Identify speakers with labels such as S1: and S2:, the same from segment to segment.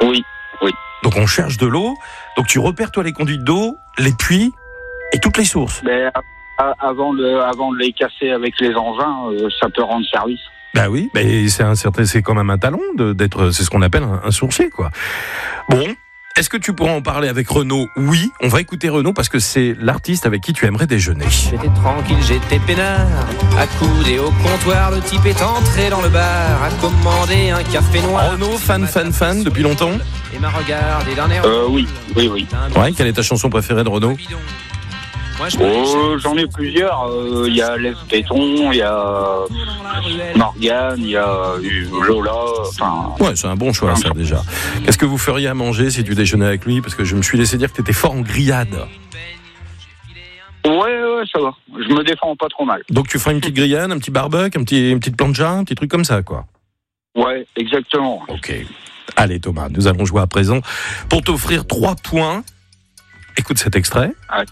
S1: Oui, oui.
S2: Donc on cherche de l'eau. Donc tu repères toi les conduites d'eau, les puits et toutes les sources.
S1: Mais avant de les casser avec les engins, ça peut rendre service.
S2: Bah oui, mais c'est quand même un talent d'être, c'est ce qu'on appelle un sourcier, quoi. Bon, est-ce que tu pourras en parler avec Renaud ? Oui, on va écouter Renaud parce que c'est l'artiste avec qui tu aimerais déjeuner.
S3: J'étais tranquille, j'étais peinard, accoudé au comptoir, le type est entré dans le bar, a commandé un café noir.
S2: Renaud, fan depuis longtemps ?
S3: Et m'a regardé d'un air.
S1: Oui.
S2: Ouais, quelle est ta chanson préférée de Renaud ?
S1: J'en ai plusieurs. Il y a Les Béton, il y a Morgane, il y a Lola.
S2: Ouais, c'est un bon choix ça déjà. Qu'est-ce que vous feriez à manger si tu déjeunais avec lui ? Parce que je me suis laissé dire que tu étais fort en grillade.
S1: Ouais, ça va. Je me défends pas trop mal.
S2: Donc tu feras une petite grillade, un petit barbecue, une petite plancha, un petit truc comme ça, quoi.
S1: Ouais, exactement.
S2: Ok. Allez Thomas, nous allons jouer à présent pour t'offrir 3 points. Écoute cet extrait.
S1: Ouais.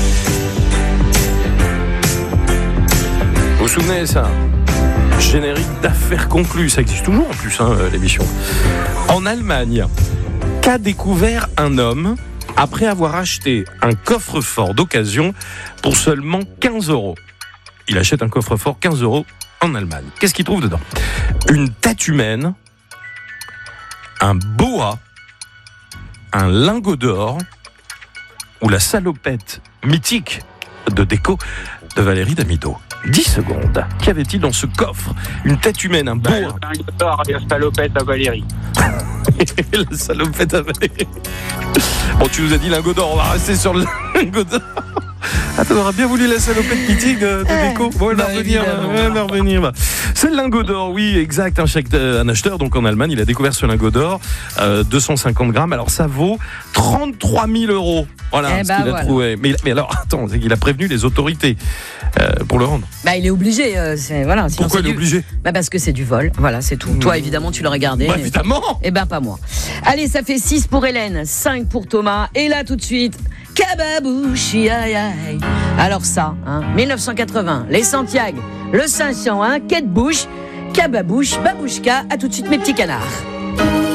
S2: Vous vous souvenez ça ? Générique d'affaires conclues, ça existe toujours en plus, l'émission. En Allemagne, qu'a découvert un homme après avoir acheté un coffre-fort d'occasion pour seulement 15 €. Il achète un coffre-fort 15 € en Allemagne. Qu'est-ce qu'il trouve dedans ? Une tête humaine, un boa, un lingot d'or ou la salopette mythique de déco de Valérie Damido. 10 secondes. Qu'y avait-il dans ce coffre ? Une tête humaine, un boa.
S1: Un lingot d'or et la salopette à Valérie.
S2: La salopette à Valérie. Bon, tu nous as dit lingot d'or, on va rester sur le lingot d'or. Ah, t'aurais bien voulu la salopette mythique de déco. Bon, elle va revenir. C'est le lingot d'or, oui, exact. Un acheteur, donc en Allemagne, il a découvert ce lingot d'or, 250 grammes. Alors, ça vaut 33 000 €. Voilà ce qu'il a trouvé. Mais alors, attends, c'est qu'il a prévenu les autorités pour le rendre.
S4: Bah, il est obligé.
S2: Pourquoi il est obligé ?
S4: Parce que c'est du vol. Voilà, c'est tout. Toi, évidemment, tu l'aurais gardé.
S2: Bah, évidemment.
S4: Pas moi. Allez, ça fait 6 pour Hélène, 5 pour Thomas. Et là, tout de suite, Kababouchi, aïe aïe. Alors ça, 1980, les Santiago, le 501, Quai de Bouche, Kababouche, Babouchka, à tout de suite mes petits canards.